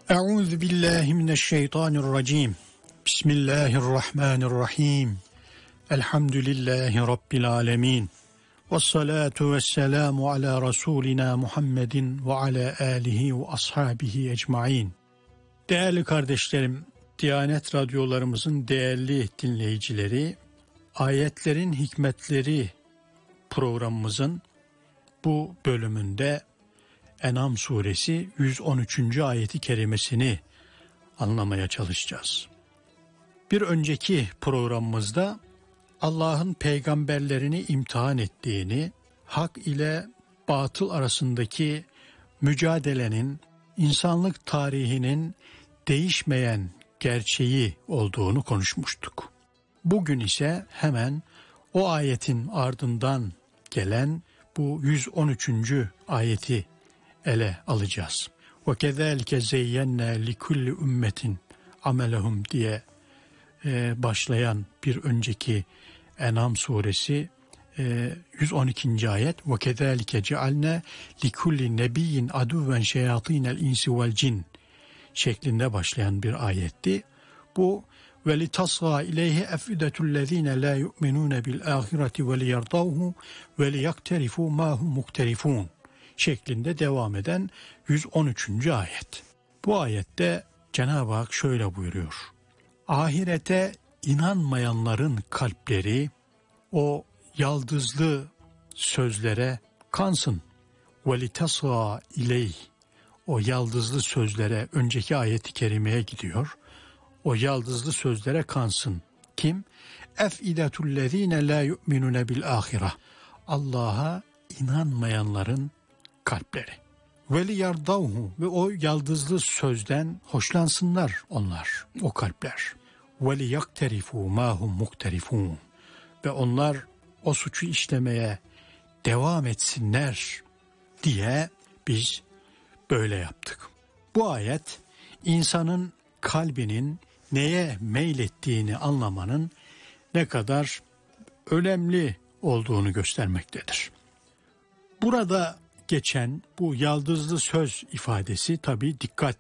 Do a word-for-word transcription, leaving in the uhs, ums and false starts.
Euzu billahi mineşşeytanirracim. Bismillahirrahmanirrahim. Elhamdülillahi rabbil alamin. Ves salatu vesselamu ala rasulina Muhammedin ve ala alihi ve ashabihi ecmaîn. Değerli kardeşlerim, Diyanet radyolarımızın değerli dinleyicileri, Ayetlerin Hikmetleri programımızın bu bölümünde En'am suresi yüz on üçüncü ayeti kerimesini anlamaya çalışacağız. Bir önceki programımızda Allah'ın peygamberlerini imtihan ettiğini, hak ile batıl arasındaki mücadelenin insanlık tarihinin değişmeyen gerçeği olduğunu konuşmuştuk. Bugün ise hemen o ayetin ardından gelen bu yüz on üçüncü ayeti ele alacağız. وَكَذَٰلِكَ زَيَّنَّا لِكُلِّ اُمَّةٍ عَمَلَهُمْ diye e, başlayan bir önceki En'am suresi e, yüz on ikinci ayet. وَكَذَٰلِكَ جَعَلْنَا لِكُلِّ نَبِيٍّ عَدُوًّا شَيَاطِينَ الْاِنْسِ وَالْجِنِّ şeklinde başlayan bir ayetti. Bu وَلِتَصْغَى اِلَيْهِ اَفْئِدَةُ الَّذ۪ينَ لَا يُؤْمِنُونَ بِالْآخِرَةِ وَلِيَرْضَوْهُ وَلِيَقْتَرِفُوا مَا هُمْ مُقْتَرِفُونَ şeklinde devam eden yüz on üçüncü ayet. Bu ayette Cenab-ı Hak şöyle buyuruyor. Ahirete inanmayanların kalpleri o yaldızlı sözlere kansın. وَلِتَصْغَى اِلَيْهِ o yaldızlı sözlere, önceki ayeti kerimeye gidiyor. O yaldızlı sözlere kansın. Kim? اَفْئِدَةُ الَّذ۪ينَ لَا يُؤْمِنُونَ بِالْآخِرَةِ Allah'a inanmayanların kalpleri. وَلِيَرْضَوْهُ ve o yaldızlı sözden hoşlansınlar onlar, o kalpler. وَلِيَقْتَرِفُوا مَا هُمْ مُقْتَرِفُونَ ve onlar o suçu işlemeye devam etsinler diye biz böyle yaptık. Bu ayet insanın kalbinin neye meylettiğini anlamanın ne kadar önemli olduğunu göstermektedir. Burada geçen bu yaldızlı söz ifadesi tabii dikkat